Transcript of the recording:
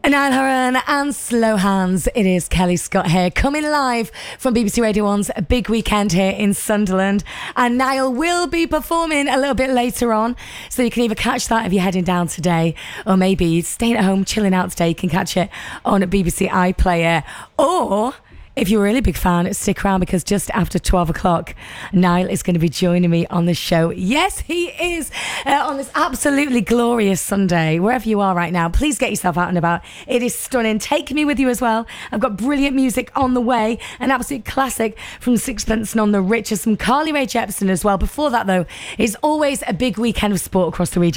Niall Horan and Slow Hands. It is Kelly Scott here, coming live from BBC Radio 1's big weekend here in Sunderland. And Niall will be performing a little bit later on, so you can either catch that if you're heading down today, or maybe staying at home, chilling out today, you can catch it on BBC iPlayer. Or if you're a really big fan, stick around, because just after 12 o'clock, Niall is going to be joining me on the show. Yes, he is, on this absolutely glorious Sunday. Wherever you are right now, please get yourself out and about. It is stunning. Take me with you as well. I've got brilliant music on the way. An absolute classic from Sixpence None the Richer. Some Carly Rae Jepsen as well. Before that, though, it's always a big weekend of sport across the region.